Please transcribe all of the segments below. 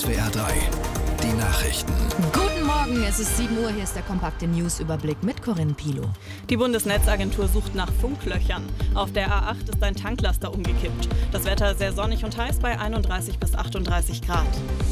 SWR 3, die Nachrichten. Guten Morgen, es ist 7 Uhr, hier ist der kompakte News-Überblick mit Corinne Pilo. Die Bundesnetzagentur sucht nach Funklöchern. Auf der A8 ist ein Tanklaster umgekippt. Das Wetter sehr sonnig und heiß bei 31 bis 38 Grad.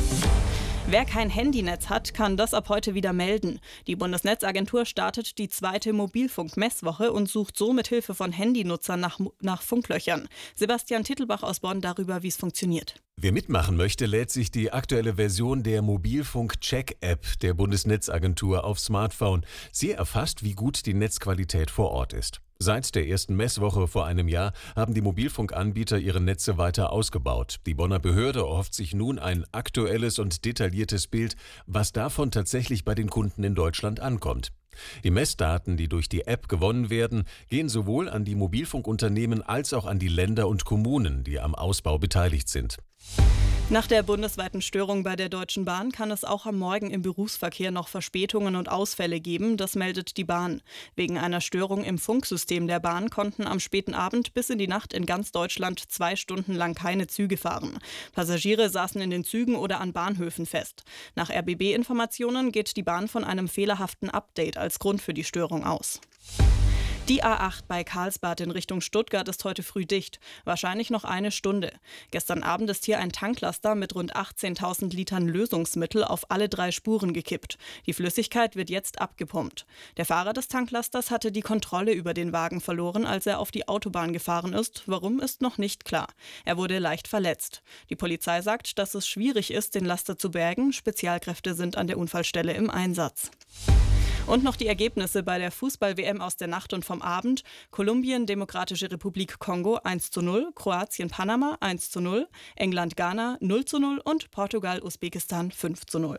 Wer kein Handynetz hat, kann das ab heute wieder melden. Die Bundesnetzagentur startet die 2. Mobilfunk-Messwoche und sucht so mit Hilfe von Handynutzern nach Funklöchern. Sebastian Tittelbach aus Bonn darüber, wie es funktioniert. Wer mitmachen möchte, lädt sich die aktuelle Version der Mobilfunk-Check-App der Bundesnetzagentur aufs Smartphone. Sie erfasst, wie gut die Netzqualität vor Ort ist. Seit der ersten Messwoche vor einem Jahr haben die Mobilfunkanbieter ihre Netze weiter ausgebaut. Die Bonner Behörde erhofft sich nun ein aktuelles und detailliertes Bild, was davon tatsächlich bei den Kunden in Deutschland ankommt. Die Messdaten, die durch die App gewonnen werden, gehen sowohl an die Mobilfunkunternehmen als auch an die Länder und Kommunen, die am Ausbau beteiligt sind. Nach der bundesweiten Störung bei der Deutschen Bahn kann es auch am Morgen im Berufsverkehr noch Verspätungen und Ausfälle geben, das meldet die Bahn. Wegen einer Störung im Funksystem der Bahn konnten am späten Abend bis in die Nacht in ganz Deutschland 2 Stunden lang keine Züge fahren. Passagiere saßen in den Zügen oder an Bahnhöfen fest. Nach RBB-Informationen geht die Bahn von einem fehlerhaften Update als Grund für die Störung aus. Die A8 bei Karlsbad in Richtung Stuttgart ist heute früh dicht. Wahrscheinlich noch eine Stunde. Gestern Abend ist hier ein Tanklaster mit rund 18.000 Litern Lösungsmittel auf alle 3 Spuren gekippt. Die Flüssigkeit wird jetzt abgepumpt. Der Fahrer des Tanklasters hatte die Kontrolle über den Wagen verloren, als er auf die Autobahn gefahren ist. Warum, ist noch nicht klar. Er wurde leicht verletzt. Die Polizei sagt, dass es schwierig ist, den Laster zu bergen. Spezialkräfte sind an der Unfallstelle im Einsatz. Und noch die Ergebnisse bei der Fußball-WM aus der Nacht und vom Abend. Kolumbien, Demokratische Republik Kongo 1:0, Kroatien, Panama 1:0, England, Ghana 0:0 und Portugal, Usbekistan 5:0.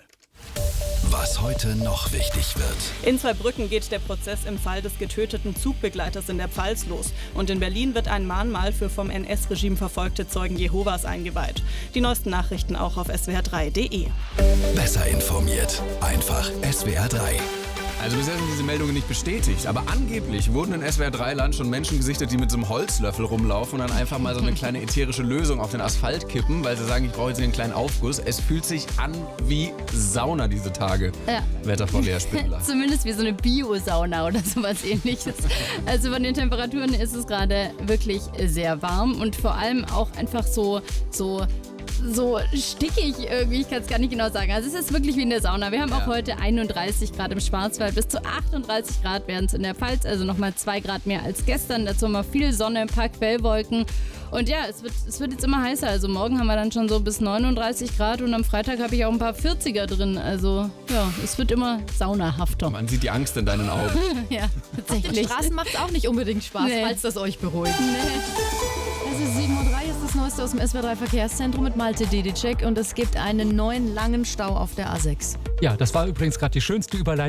Was heute noch wichtig wird. In Zweibrücken geht der Prozess im Fall des getöteten Zugbegleiters in der Pfalz los. Und in Berlin wird ein Mahnmal für vom NS-Regime verfolgte Zeugen Jehovas eingeweiht. Die neuesten Nachrichten auch auf swr3.de. Besser informiert. Einfach SWR 3. Also bisher sind diese Meldungen nicht bestätigt, aber angeblich wurden in SWR3-Land schon Menschen gesichtet, die mit so einem Holzlöffel rumlaufen und dann einfach mal so eine kleine ätherische Lösung auf den Asphalt kippen, weil sie sagen, ich brauche jetzt einen kleinen Aufguss. Es fühlt sich an wie Sauna diese Tage. Ja. Wetterfrau Lea Spindler. Zumindest wie so eine Bio-Sauna oder sowas Ähnliches. Also von den Temperaturen ist es gerade wirklich sehr warm und vor allem auch einfach so stickig irgendwie, ich kann es gar nicht genau sagen. Also es ist wirklich wie in der Sauna. Wir haben auch heute 31 Grad im Schwarzwald, bis zu 38 Grad werden es in der Pfalz, also nochmal 2 Grad mehr als gestern. Dazu haben wir viel Sonne, ein paar Quellwolken. Und ja, es wird jetzt immer heißer. Also morgen haben wir dann schon so bis 39 Grad und am Freitag habe ich auch ein paar 40er drin. Also ja, es wird immer saunahafter. Man sieht die Angst in deinen Augen. Ja, tatsächlich. Auf den Straßen macht es auch nicht unbedingt Spaß, falls das euch beruhigt. Nee. Es ist 7:03 Uhr, ist das Neueste aus dem SWR3 Verkehrszentrum mit Malte Dedicek und es gibt einen neuen langen Stau auf der A6. Ja, das war übrigens gerade die schönste Überleitung.